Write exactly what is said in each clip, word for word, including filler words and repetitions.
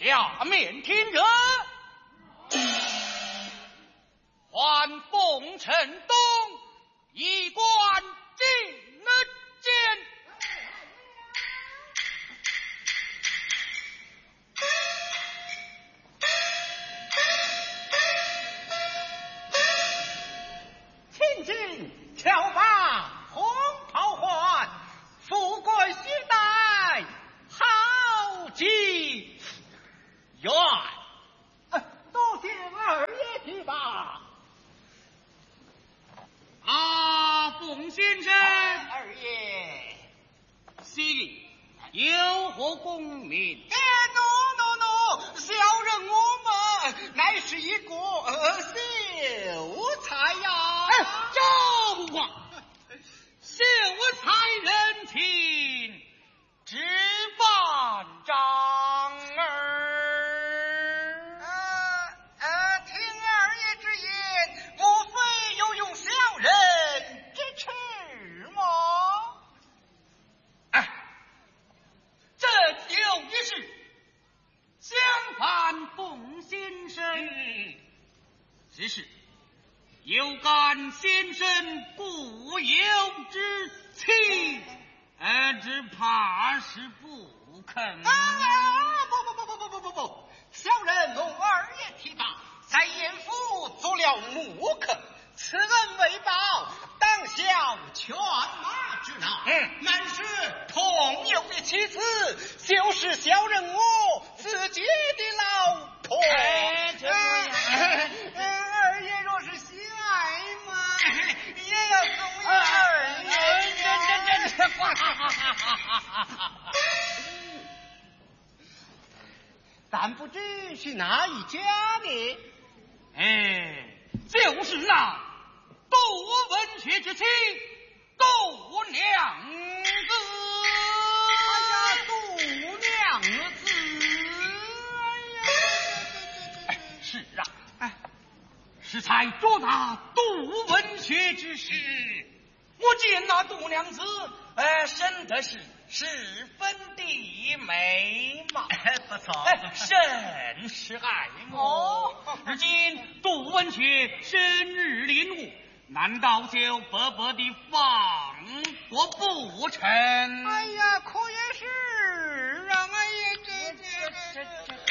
下面听着，还奉城东一官进监。 千金乔把红袍换，富贵须带好几元。呃多谢二爷提拔。 啊，冯先生， 二爷， 昔日有何功名？ 哎，no no no，小人我们乃是一个呃秀才呀。 哎，中话，秀才人情，只办长儿。 呃呃，听二爷之言，莫非有用小人之耻吗？ 哎，这有一事，相反冯先生，只是有干先生固有之妻，呃，只怕是不肯。 啊！不不不不不不不不，小人蒙二爷提拔，在燕府做了幕客，此恩未报，当效犬马之劳。 嗯， 满是朋友的妻子，就是小人我自己的老婆。 哎这哎二爷若是喜爱嘛，也要送与二爷。 这这这哈哈哈哈哈哈！ 但不知是哪一家呢？ 哎，就是那杜文学之妻杜娘子。 哎呀，杜娘子！哎呀， 是啊，哎，是才捉拿杜文学之时，我见那杜娘子，哎，生的是十分的美貌， 不错， 哎，甚是爱慕。 哦， 如今杜文学生日临物，难道就白白的放过不成？ 哎呀，可也是啊！哎呀，这这这这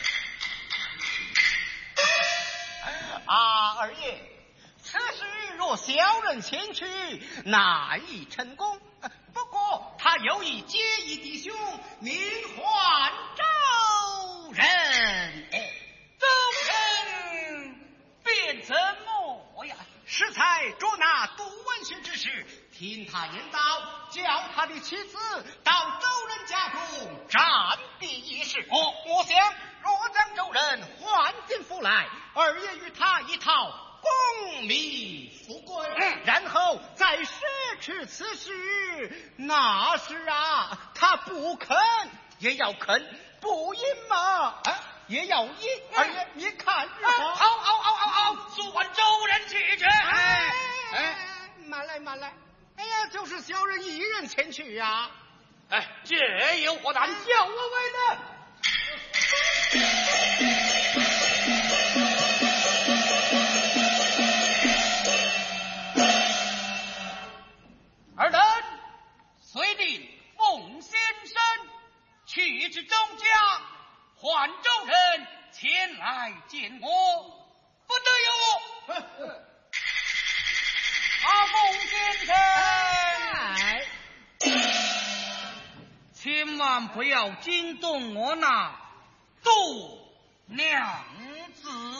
啊，二爷，此事若小人前去，难以成功。不过他有一结义弟兄，名唤周人。哎， 周人便怎么呀？ 适才捉拿杜文学之时，听他言道，叫他的妻子到周人家中暂避一时。 哦， 我想若将周人唤进府来，二爷与他一讨功名富贵， 嗯然后再奢侈此事，那时啊，他不肯也要肯，不应嘛，啊，也要应。二爷，你看如何？ 好好好好好，算周人去去。 哎哎哎，慢来慢来！哎呀，就是小人一人前去呀、 哎，这有何难？叫我为的。尔等随令凤先生去至周家，唤周人前来见我，不得有误。啊，凤先生， 哎， 千万不要惊动我那杜娘子。